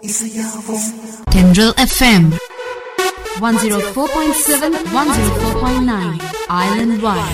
Tendril FM 104.7 104.9 Island Wide.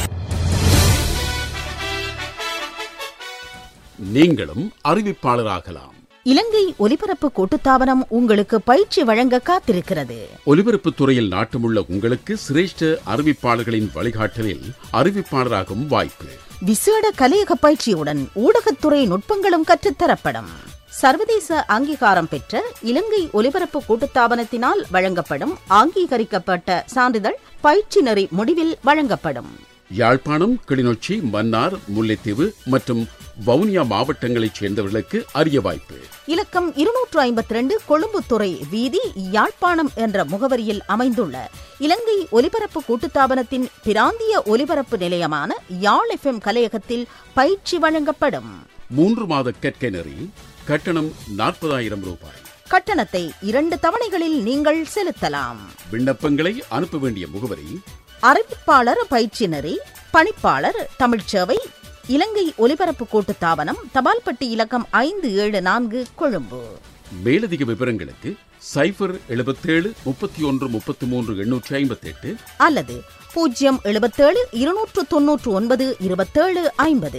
நீங்களும் அறிவிப்பாளராகலாம். இலங்கை ஒலிபரப்பு கூட்டுத்தாபனம் உங்களுக்கு பயிற்சி வழங்க காத்திருக்கிறது. ஒலிபரப்பு துறையில் நாட்டமுள்ள உங்களுக்கு சிரேஷ்ட அறிவிப்பாளர்களின் வழிகாட்டலில் அறிவிப்பாளராகும் வாய்ப்பு. விசேட கலையக பயிற்சியுடன் ஊடகத்துறை நுட்பங்களும் கற்றுத்தரப்படும். சர்வதேச அங்கீகாரம் பெற்ற இலங்கை ஒலிபரப்பு கூட்டுத்தாபனத்தினால் வழங்கப்படும் அங்கீகரிக்கப்பட்ட சான்றிதழ் பயிற்சி நெறி முடிவில் வழங்கப்படும். யாழ்ப்பாணம், கிளிநொச்சி, மன்னார், முல்லைத்தீவு மற்றும் வவுனியா மாவட்டங்களைச் சேர்ந்தவர்களுக்கு அரிய வாய்ப்பு. இலக்கம் 252 கொழும்புத்துறை வீதி, யாழ்ப்பாணம் என்ற முகவரியில் அமைந்துள்ள இலங்கை ஒலிபரப்பு கூட்டுத்தாபனத்தின் பிராந்திய ஒலிபரப்பு நிலையமான யாழ் FM கலையகத்தில் பயிற்சி வழங்கப்படும். 3 மாத கற்கை நெறி. கட்டணம் 40,000 ரூபாய். கட்டணத்தை 2 தவணைகளில் நீங்கள் செலுத்தலாம். விண்ணப்பங்களை அனுப்ப வேண்டிய முகவரி: அறிவிப்பாளர் பயிற்சி நெறி, பணிப்பாளர் தமிழ்ச்சேவை, இலங்கை ஒலிபரப்பு கூட்டுத்தாபனம், தபால்பட்டி இலக்கம் 574 கொழும்பு. மேலதிக விவரங்களுக்கு 077 31 33 858 அல்லது 077 299 27 50.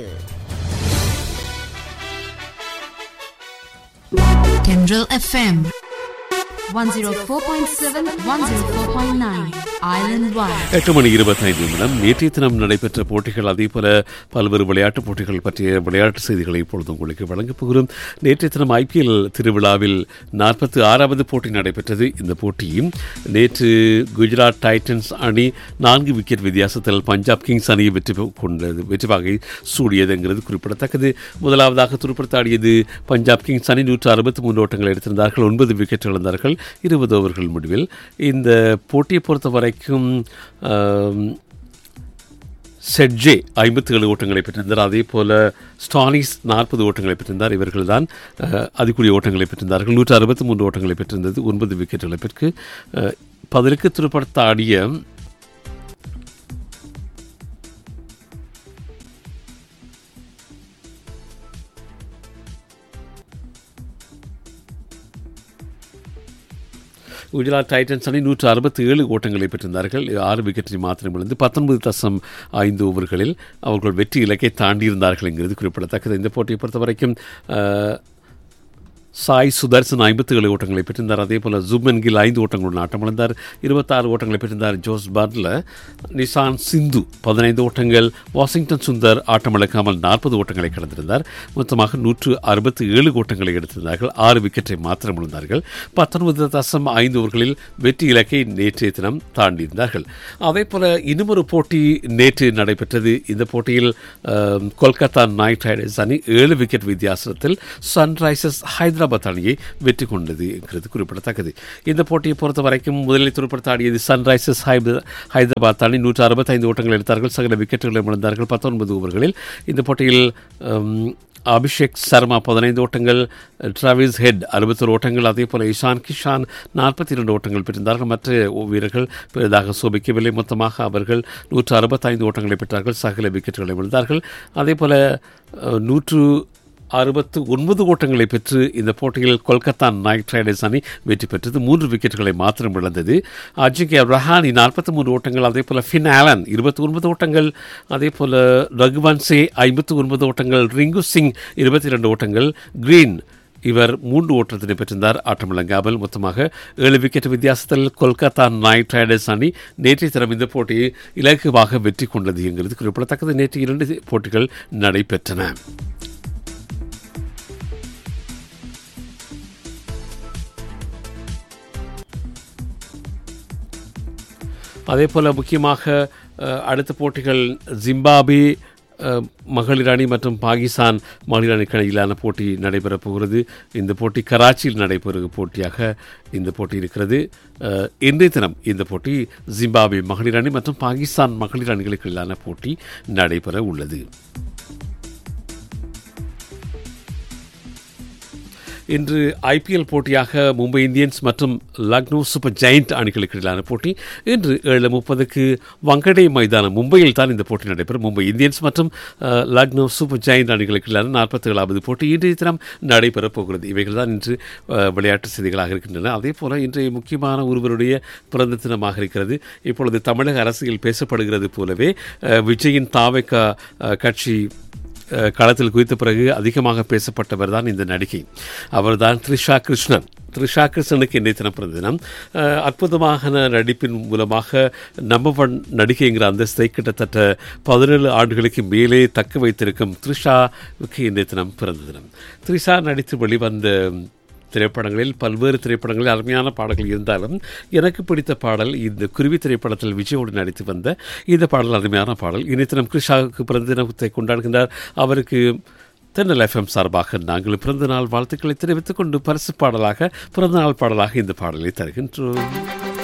Tendril FM 104.7 104.9 Island Wide. 8:25 நேற்றைய தினம் நடைபெற்ற போட்டிகள், அதேபோல பல்வேறு விளையாட்டுப் போட்டிகள் பற்றிய விளையாட்டு செய்திகளை இப்பொழுது உங்களுக்கு வழங்கப் போகிறோம். நேற்றைய தினம் IPL திருவிழாவில் 46வது போட்டி நடைபெற்றது. இந்த போட்டியும் நேற்று குஜராத் டைட்டன்ஸ் அணி 4 விக்கெட் வித்தியாசத்தில் பஞ்சாப் கிங்ஸ் அணியை வெற்றி வாகை சூடியதுங்கிறது குறிப்பிடத்தக்கது. முதலாவதாக துடுப்படுத்தாடியது பஞ்சாப் கிங்ஸ் அணி 163 ஓட்டங்கள் எடுத்திருந்தார்கள். 9 விக்கெட் இழந்தார்கள் 20 ஓவர்கள் முடிவில். இந்த போட்டியை பொறுத்த வரைக்கும் செட்ஜே 57 ஓட்டங்களை பெற்றிருந்தார். அதே போல ஸ்டானிஸ் 40 ஓட்டங்களை பெற்றிருந்தார். இவர்கள் தான் அதிகூடிய ஓட்டங்களை பெற்றிருந்தார்கள். 163 ஓட்டங்களை பெற்றிருந்தது. 9 விக்கெட் இழப்பிற்கு. பதிலுக்கு துடுப்படுத்தாடிய குஜராத் டைட்டன்ஸ் அணி 167 ஓட்டங்களை பெற்றிருந்தார்கள். 6 விக்கெட்டை மாத்திரம் இழந்து 19.5 ஓவர்களில் அவர்கள் வெற்றி இலக்கை தாண்டியிருந்தார்கள் என்கிறது குறிப்பிடத்தக்கது. இந்த போட்டியை பொறுத்த வரைக்கும் சாய் சுதர்சன் 57 ஓட்டங்களை பெற்றிருந்தார். அதே போல் ஜுப்மன் கில் 5 ஓட்டங்களுடன் ஆட்டமிழந்தார். 26 ஓட்டங்களை பெற்றிருந்தார் ஜோஸ் பட்லர். நிசான் சிந்து 15 ஓட்டங்கள். வாஷிங்டன் சுந்தர் ஆட்டமிழக்காமல் 40 ஓட்டங்களை கடந்திருந்தார். மொத்தமாக 167 ஓட்டங்களை எடுத்திருந்தார்கள். 6 விக்கெட்டை மாத்திரம் இழந்தார்கள். 19.5 ஓவர்களில் வெற்றி இலக்கை நேற்றைய தினம் தாண்டியிருந்தார்கள். அதே போல இன்னுமொரு போட்டி நேற்று நடைபெற்றது. இந்த போட்டியில் கொல்கத்தா நைட் ரைடர்ஸ் அணி 7 விக்கெட் வித்தியாசத்தில் சன்ரைசர்ஸ் ஹைதராபாத் அணியை வெற்றி கொண்டது என்கிறது குறிப்பிடத்தக்கது. இந்த போட்டியை பொறுத்த வரைக்கும் முதலில் துடுப்படுத்தாடியது சன்ரைசர்ஸ் ஹைதராபாத் அணி 165 ஓட்டங்கள் எடுத்தார்கள். சகல விக்கெட்டுகளை இழந்தார்கள் 19 ஓவர்களில். இந்த போட்டியில் அபிஷேக் சர்மா 15 ஓட்டங்கள், டிராவிஸ் ஹெட் 61 ஓட்டங்கள், அதே போல இஷான் கிஷான் 42 ஓட்டங்கள் பெற்றிருந்தார்கள். மற்ற வீரர்கள் பெரிதாக சோபிக்கவில்லை. மொத்தமாக அவர்கள் 165 ஓட்டங்களை பெற்றார்கள். சகல விக்கெட்டுகளை இழந்தார்கள். அதே போல 169 ஓட்டங்களை பெற்று இந்த போட்டியில் கொல்கத்தா நைட் ரைடர்ஸ் அணி வெற்றி பெற்றது. 3 விக்கெட்டுகளை மாத்திரம் இழந்தது. அஜிங்கே ரஹானி 43 ஓட்டங்கள், அதே போல் ஃபின் ஆலன் 29 ஓட்டங்கள், அதே போல் ரகுவன்சே 59 ஓட்டங்கள், ரிங்கு சிங் 22 ஓட்டங்கள், கிரீன் இவர் 3 ஓட்டத்தினை பெற்றிருந்தார் ஆட்டமிழங்காமல். மொத்தமாக 7 விக்கெட் வித்தியாசத்தில் கொல்கத்தா நைட் ரைடர்ஸ் அணி நேற்றைய தினம் இந்த போட்டியை இலகுவாக வெற்றி கொண்டது என்கிறது குறிப்பிடத்தக்கது. நேற்று 2 போட்டிகள் நடைபெற்றன. அதே போல் முக்கியமாக அடுத்த போட்டிகள் ஜிம்பாப்வே மகளிர் அணி மற்றும் பாகிஸ்தான் மகளிர் அணிக்கு இடையிலான போட்டி நடைபெறப் போகிறது. இந்த போட்டி கராச்சியில் நடைபெறும் போட்டியாக இந்த போட்டி இருக்கிறது. இன்றைய தினம் இந்த போட்டி ஜிம்பாப்வே மகளிர் அணி மற்றும் பாகிஸ்தான் மகளிர் அணிகளுக்கு இடையிலான போட்டி நடைபெற உள்ளது. இன்று ஐபிஎல் போட்டியாக மும்பை இந்தியன்ஸ் மற்றும் லக்னோ சூப்பர் ஜெயண்ட் அணிகளுக்கு இடையிலான போட்டி இன்று 7:30 வங்கடே மைதானம் மும்பையில் தான் இந்த போட்டி நடைபெறும். மும்பை இந்தியன்ஸ் மற்றும் லக்னோ சூப்பர் ஜெயண்ட் அணிகளுக்கு இடையிலான 47வது போட்டி இன்றைய தினம் நடைபெறப் போகிறது. இவைகள் தான் இன்று விளையாட்டு செய்திகளாக இருக்கின்றன. அதே போல இன்றைய முக்கியமான ஒருவருடைய பிறந்த தினமாக இருக்கிறது. இப்பொழுது தமிழக அரசியல் பேசப்படுகிறது போலவே விஜயின் தாவேகா கட்சி களத்தில் குதித்த பிறகு அதிகமாக பேசப்பட்டவர் தான் இந்த நடிகை. அவர்தான் த்ரிஷா கிருஷ்ணன். த்ரிஷா கிருஷ்ணனுக்கு இன்றைய தினம் பிறந்த தினம். அற்புதமான நடிப்பின் மூலமாக நம்பர் 1 நடிகைங்கிற அந்தஸ்தை கிட்டத்தட்ட 17 ஆண்டுகளுக்கு மேலே தக்க வைத்திருக்கும் த்ரிஷாவுக்கு இன்றைய தினம் பிறந்த தினம். த்ரிஷா நடித்து வெளிவந்த திரைப்படங்களில் பல்வேறு திரைப்படங்களில் அருமையான பாடல்கள் இருந்தாலும் எனக்கு பிடித்த பாடல் இந்த குருவி திரைப்படத்தில் விஜயோடு நடித்து வந்த இந்த பாடல் அருமையான பாடல். இன்றைய தினம் கிருஷாவுக்கு பிறந்த தினத்தை கொண்டாடுகின்றார். அவருக்கு தென்னல் எஃப்எம் சார்பாக நாங்கள் பிறந்த நாள் வாழ்த்துக்களை தெரிவித்துக் கொண்டு பரிசு பாடலாக பிறந்தநாள் பாடலாக இந்த பாடலை தருகின்றோம்.